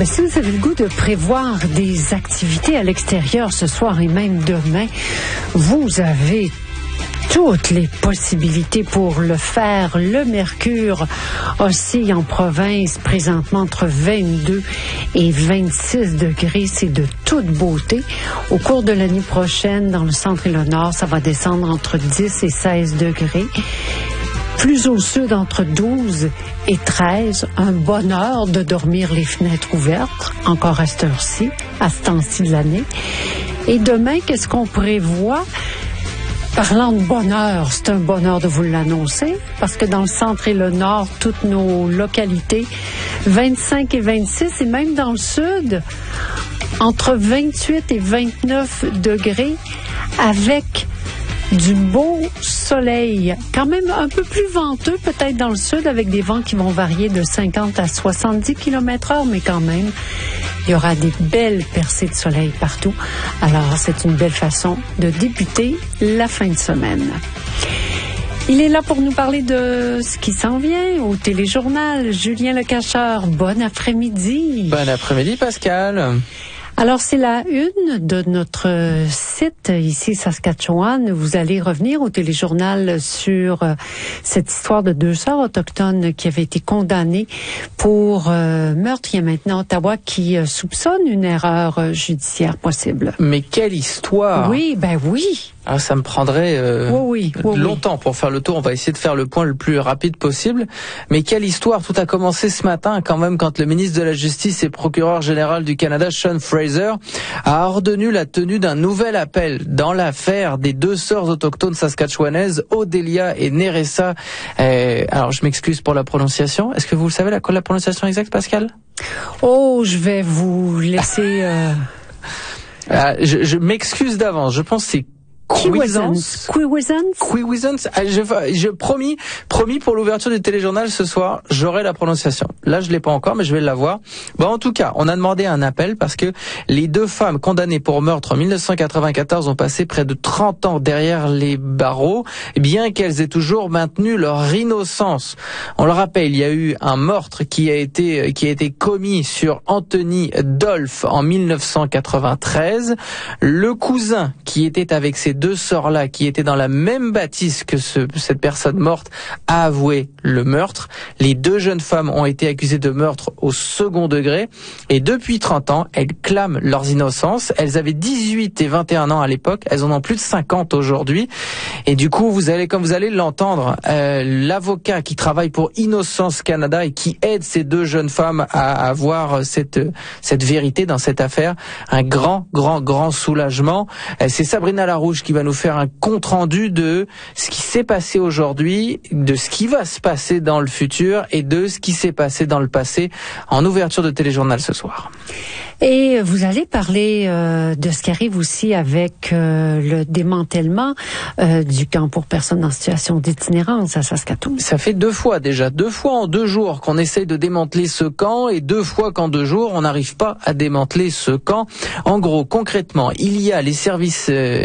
Mais si vous avez le goût de prévoir des activités à l'extérieur ce soir et même demain, vous avez toutes les possibilités pour le faire. Le mercure oscille en province présentement entre 22 et 26 degrés. C'est de toute beauté. Au cours de l'année prochaine, dans le centre et le nord, ça va descendre entre 10 et 16 degrés. Plus au sud, entre 12 et 13, un bonheur de dormir les fenêtres ouvertes, encore à cette heure-ci, à ce temps-ci de l'année. Et demain, qu'est-ce qu'on prévoit? Parlant de bonheur, c'est un bonheur de vous l'annoncer, parce que dans le centre et le nord, toutes nos localités, 25 et 26, et même dans le sud, entre 28 et 29 degrés, avec du beau soleil, quand même un peu plus venteux peut-être dans le sud, avec des vents qui vont varier de 50 à 70 km/h, mais quand même, il y aura des belles percées de soleil partout. Alors, c'est une belle façon de débuter la fin de semaine. Il est là pour nous parler de ce qui s'en vient au téléjournal. Julien Lecacheur, bon après-midi. Bon après-midi, Pascal. Alors, c'est la une de notre site ici, Saskatchewan. Vous allez revenir au téléjournal sur cette histoire de 2 sœurs autochtones qui avaient été condamnées pour meurtre. Il y a maintenant Ottawa qui soupçonne une erreur judiciaire possible. Mais quelle histoire! Oui, ben oui. Ah, ça me prendrait oui, longtemps pour faire le tour. On va essayer de faire le point le plus rapide possible. Mais quelle histoire! Tout a commencé ce matin quand même quand le ministre de la Justice et procureur général du Canada, Sean Fraser, a ordonné la tenue d'un nouvel appel dans l'affaire des 2 sœurs autochtones saskatchewanaises, Odelia et Neressa. Alors, je m'excuse pour la prononciation. Est-ce que vous savez la prononciation exacte, Pascal? Oh, je vais vous laisser... Je m'excuse d'avance. Je pense que c'est Quiwizance. Je promis pour l'ouverture du téléjournal ce soir, j'aurai la prononciation. Là, je l'ai pas encore, mais je vais l'avoir. Bon, en tout cas, on a demandé un appel parce que les 2 femmes condamnées pour meurtre en 1994 ont passé près de 30 ans derrière les barreaux, bien qu'elles aient toujours maintenu leur innocence. On le rappelle, il y a eu un meurtre qui a été commis sur Anthony Dolph en 1993. Le cousin qui était avec ces 2 sœurs-là, qui étaient dans la même bâtisse que cette personne morte, a avoué le meurtre. Les 2 jeunes femmes ont été accusées de meurtre au second degré. Et depuis 30 ans, elles clament leurs innocences. Elles avaient 18 et 21 ans à l'époque. Elles en ont plus de 50 aujourd'hui. Et du coup, comme vous allez l'entendre, l'avocat qui travaille pour Innocence Canada et qui aide ces 2 jeunes femmes à avoir cette vérité dans cette affaire, un grand soulagement. C'est Sabrina Larouche qui va nous faire un compte-rendu de ce qui s'est passé aujourd'hui, de ce qui va se passer dans le futur et de ce qui s'est passé dans le passé en ouverture de téléjournal ce soir. Et vous allez parler de ce qui arrive aussi avec le démantèlement du camp pour personnes en situation d'itinérance à Saskatoon. Ça fait 2 fois déjà, 2 fois en 2 jours qu'on essaye de démanteler ce camp et 2 fois qu'en 2 jours on n'arrive pas à démanteler ce camp. En gros, concrètement, il y a les services,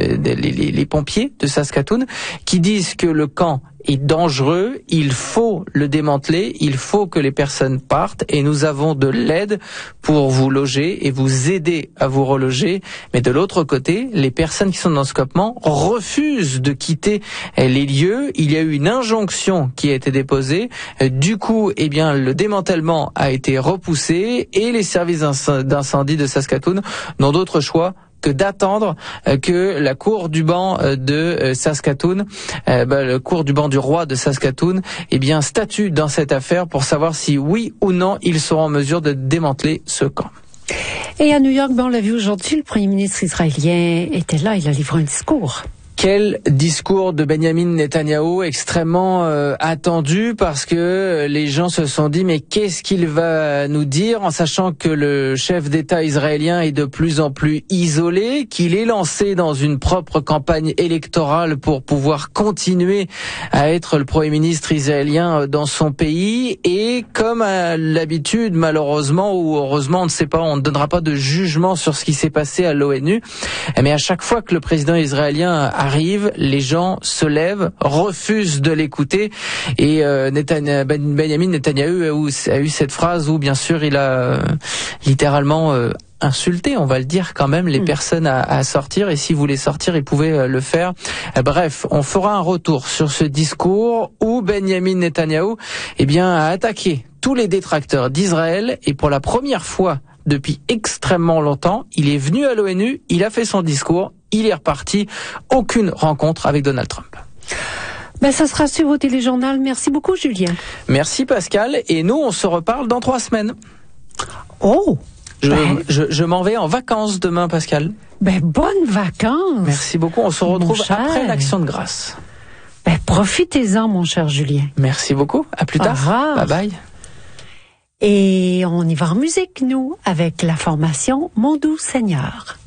les pompiers de Saskatoon qui disent que le camp est dangereux, il faut le démanteler, il faut que les personnes partent et nous avons de l'aide pour vous loger et vous aider à vous reloger. Mais de l'autre côté, les personnes qui sont dans ce campement refusent de quitter les lieux. Il y a eu une injonction qui a été déposée. Du coup, le démantèlement a été repoussé et les services d'incendie de Saskatoon n'ont d'autre choix que d'attendre que la cour du banc de Saskatoon, le cour du banc du roi de Saskatoon, statue dans cette affaire pour savoir si oui ou non ils seront en mesure de démanteler ce camp. Et à New York, on l'a vu aujourd'hui, le premier ministre israélien était là, il a livré un discours. Quel discours de Benjamin Netanyahou extrêmement attendu parce que les gens se sont dit mais qu'est-ce qu'il va nous dire en sachant que le chef d'État israélien est de plus en plus isolé, qu'il est lancé dans une propre campagne électorale pour pouvoir continuer à être le premier ministre israélien dans son pays et comme à l'habitude malheureusement ou heureusement on ne sait pas, on ne donnera pas de jugement sur ce qui s'est passé à l'ONU, mais à chaque fois que le président israélien arrive, les gens se lèvent, refusent de l'écouter, et Benjamin Netanyahou a eu cette phrase où bien sûr il a littéralement insulter, on va le dire quand même, les personnes à sortir, et s'ils voulaient sortir, ils pouvaient le faire. Bref, on fera un retour sur ce discours où Benjamin Netanyahou a attaqué tous les détracteurs d'Israël, et pour la première fois depuis extrêmement longtemps, il est venu à l'ONU, il a fait son discours, il est reparti, aucune rencontre avec Donald Trump. Ça sera sur vos téléjournal. Merci beaucoup, Julien. Merci Pascal, et nous on se reparle dans 3 semaines. Oh! Je m'en vais en vacances demain, Pascal. Bonnes vacances. Merci beaucoup. On se retrouve après l'Action de grâce. Profitez-en, mon cher Julien. Merci beaucoup. À plus tard. Au revoir. Bye bye. Et on y va en musique, nous, avec la formation Mon Doux Seigneur.